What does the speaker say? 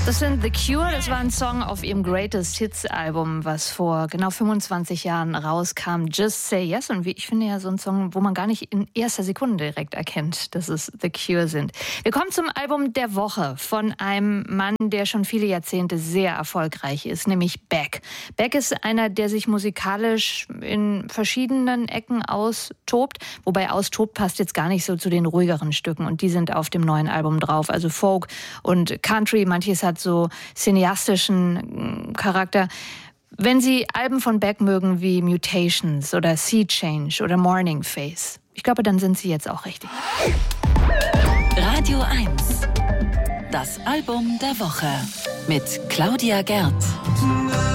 Das sind The Cure, das war ein Song auf ihrem Greatest Hits Album, was vor genau 25 Jahren rauskam, Just Say Yes. Und ich finde ja so ein Song, wo man gar nicht in erster Sekunde direkt erkennt, dass es The Cure sind. Wir kommen zum Album der Woche von einem Mann, der schon viele Jahrzehnte sehr erfolgreich ist, nämlich Beck. Beck ist einer, der sich musikalisch in verschiedenen Ecken austobt, wobei austobt passt jetzt gar nicht so zu den ruhigeren Stücken und die sind auf dem neuen Album drauf, also Folk und Country, manches hat so cineastischen Charakter. Wenn Sie Alben von Beck mögen wie Mutations oder Sea Change oder Morning Face, ich glaube, dann sind Sie jetzt auch richtig. Radio 1, das Album der Woche mit Claudia Gerth.